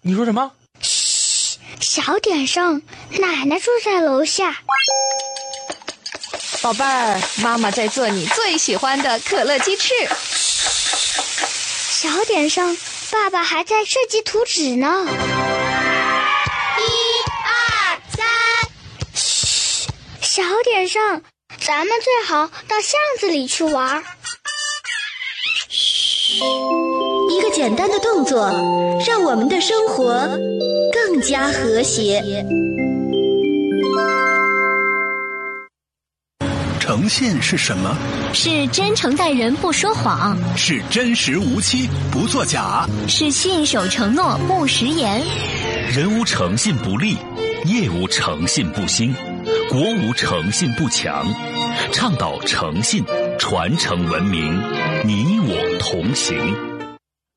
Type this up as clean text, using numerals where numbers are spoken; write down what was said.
你说什么？ 嘘，小点声，奶奶住在楼下。 宝贝儿，妈妈在做你最喜欢的可乐鸡翅。 小点声，爸爸还在设计图纸呢。1、2、3，嘘，小点声，咱们最好到巷子里去玩。 嘘，一个简单的动作，让我们的生活更加和谐。 诚信是什么？ 是真诚待人，不说谎； 是真实无欺，不作假； 是信守承诺，不食言。 人无诚信不立，业无诚信不兴，国无诚信不强。倡导诚信，传承文明，你我同行。